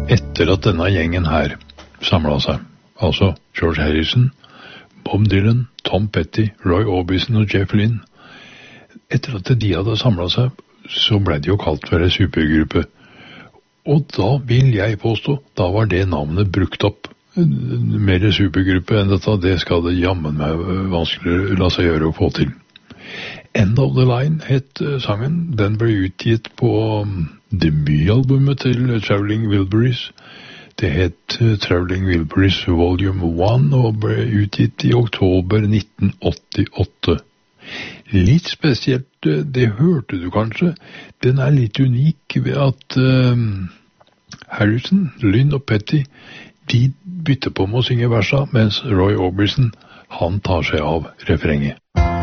Etter at denne gjengen her samlet seg, altså George Harrison, Bob Dylan, Tom Petty, Roy Orbison og Jeff Lynne, etter at de hadde samlet seg, så ble det jo kalt for en supergruppe. Og da vil jeg påstå, da var det navnet brukt opp. Mer supergruppe enn dette, det skal det jammen meg vanskelig la seg gjøre å få til. End of the Line het sangen. Den ble utgitt på debutalbumet til Traveling Wilburys. Det het Traveling Wilburys Volume 1 og ble utgitt i oktober 1988. Litt spesielt, det hørte du kanskje, den er litt unik ved at Harrison, Lynne og Petty, de bytter på med å synge versa, mens Roy Orbison, han tar seg av refrenget.